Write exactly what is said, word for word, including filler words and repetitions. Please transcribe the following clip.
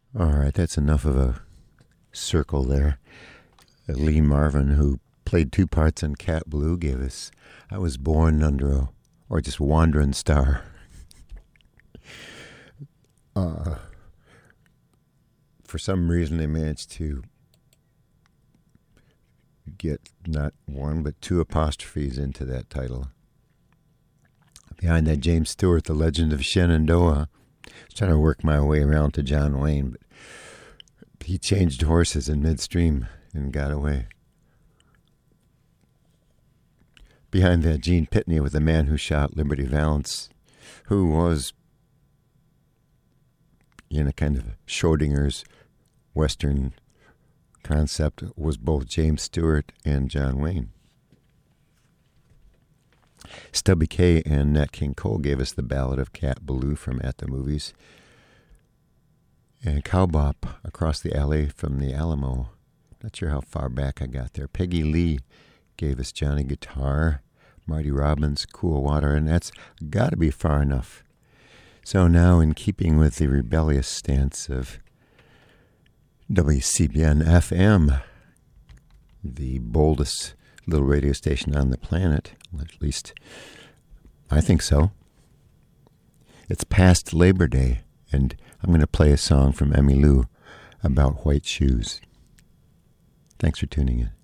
All right, that's enough of a circle there. Lee Marvin, who played two parts in Cat Blue, gave us I Was Born Under a, or just Wandering Star. Uh, for some reason, they managed to get not one, but two apostrophes into that title. Behind that, James Stewart, The Legend of Shenandoah. I was trying to work my way around to John Wayne, but he changed horses in midstream and got away. Behind that, Gene Pitney with The Man Who Shot Liberty Valance, who was in a kind of Schrodinger's Western concept, was both James Stewart and John Wayne. Stubby Kaye and Nat King Cole gave us the Ballad of Cat Ballou from At the Movies. And Cowbop, Across the Alley from the Alamo. Not sure how far back I got there. Peggy Lee gave us Johnny Guitar, Marty Robbins, Cool Water, and that's got to be far enough. So now, in keeping with the rebellious stance of W C B N F M, the boldest little radio station on the planet, at least I think so. It's past Labor Day, and I'm going to play a song from Emmylou about white shoes. Thanks for tuning in.